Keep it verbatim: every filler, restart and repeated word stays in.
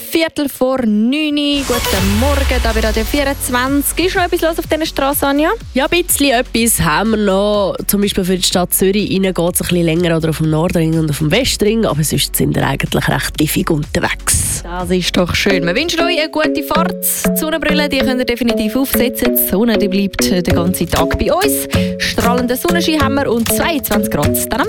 Viertel vor neun. Guten Morgen, da bei Radio vierundzwanzig. Ist noch etwas los auf dieser Straße, Anja? Ja, ein bisschen etwas haben wir noch. Zum Beispiel für die Stadt Zürich rein geht es ein bisschen länger oder auf dem Nordring und auf dem Westring. Aber sonst sind wir eigentlich recht tiefig unterwegs. Das ist doch schön. Wir wünschen euch eine gute Fahrt. Die Sonnenbrille die könnt ihr definitiv aufsetzen. Die Sonne die bleibt den ganzen Tag bei uns. Strahlenden Sonnenschein haben wir und zweiundzwanzig Grad dann am